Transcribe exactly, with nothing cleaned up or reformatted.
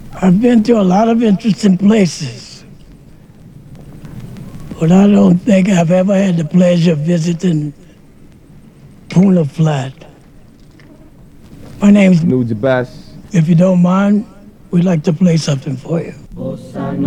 I've been to a lot of interesting places, but I don't think I've ever had the pleasure of visiting Puna Flat. My name's Nudes the best. If you don't mind, we'd like to play something for you.